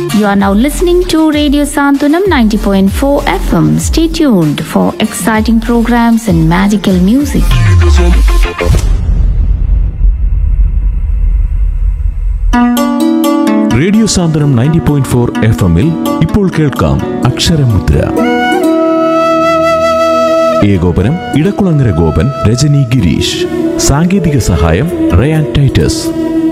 You are now listening to Radio Santunam 90.4 FM. Stay tuned for exciting programs and magical music. Radio സാന്ത്വനം 90.4 FM-ൽ ഇപ്പോൾ കേൾക്കാം അക്ഷരമുദ്ര. ഏകോപനം ഇടക്കുളങ്ങര ഗോപൻ, രജനി ഗിരീഷ്. സാങ്കേതിക സഹായം Ryan Titus.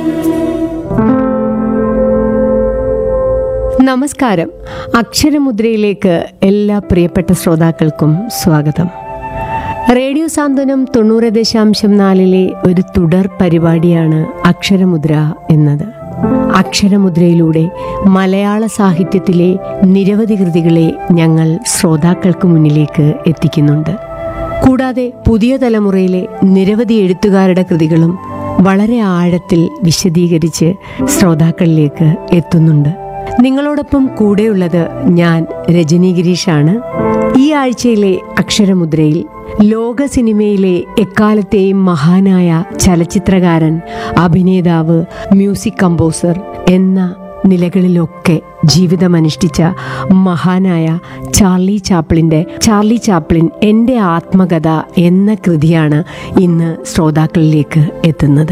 നമസ്കാരം. അക്ഷരമുദ്രയിലേക്ക് എല്ലാ പ്രിയപ്പെട്ട ശ്രോതാക്കൾക്കും സ്വാഗതം. റേഡിയോ സാന്ത്വനം 90.4 ഒരു തുടർ പരിപാടിയാണ് അക്ഷരമുദ്ര എന്നത്. അക്ഷരമുദ്രയിലൂടെ മലയാള സാഹിത്യത്തിലെ നിരവധി കൃതികളെ ഞങ്ങൾ ശ്രോതാക്കൾക്ക് മുന്നിലേക്ക് എത്തിക്കുന്നുണ്ട്. കൂടാതെ പുതിയ തലമുറയിലെ നിരവധി എഴുത്തുകാരുടെ കൃതികളും വളരെ ആഴത്തിൽ വിശദീകരിച്ച് ശ്രോതാക്കളിലേക്ക് എത്തുന്നുണ്ട്. നിങ്ങളോടൊപ്പം കൂടെയുള്ളത് ഞാൻ രജനി ഗിരീഷാണ്. ഈ ആഴ്ചയിലെ അക്ഷരമുദ്രയിൽ ലോക സിനിമയിലെ എക്കാലത്തെയും മഹാനായ ചലച്ചിത്രകാരൻ, അഭിനേതാവ്, മ്യൂസിക് കമ്പോസർ എന്ന നിലകളിലൊക്കെ ജീവിതമനുഷ്ഠിച്ച മഹാനായ ചാർലി ചാപ്ലിൻ എൻ്റെ ആത്മകഥ എന്ന കൃതിയാണ് ഇന്ന് ശ്രോതാക്കളിലേക്ക് എത്തുന്നത്.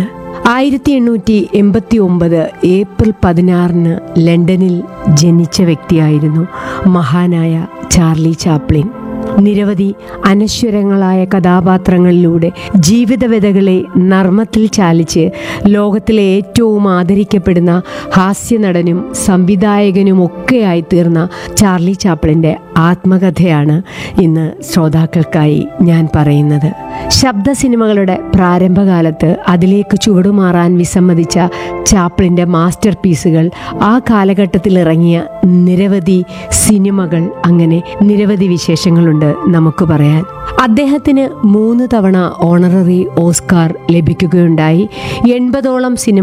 1889 ഏപ്രിൽ 16 ലണ്ടനിൽ ജനിച്ച വ്യക്തിയായിരുന്നു മഹാനായ ചാർലി ചാപ്ലിൻ. നിരവധി അനശ്വരങ്ങളായ കഥാപാത്രങ്ങളിലൂടെ ജീവിതവ്യതകളെ നർമ്മത്തിൽ ചാലിച്ച് ലോകത്തിലെ ഏറ്റവും ആദരിക്കപ്പെടുന്ന ഹാസ്യനടനും സംവിധായകനുമൊക്കെയായി തീർന്ന ചാർലി ചാപ്ലിൻ്റെ ആത്മകഥയാണ് ഇന്ന് ശ്രോതാക്കൾക്കായി ഞാൻ പറയുന്നത്. ശബ്ദ സിനിമകളുടെ പ്രാരംഭകാലത്ത് അതിലേക്ക് ചുവടുമാറാൻ വിസമ്മതിച്ച ചാപ്ലിൻ്റെ മാസ്റ്റർ പീസുകൾ, ആ കാലഘട്ടത്തിൽ ഇറങ്ങിയ നിരവധി സിനിമകൾ, അങ്ങനെ നിരവധി വിശേഷങ്ങളുണ്ട് നമുക്ക് പറയാൻ. അദ്ദേഹത്തിന് 3 തവണ ഓണററി ഓസ്കാർ ലഭിക്കുകയുണ്ടായി. 80ഓളം സിനിമ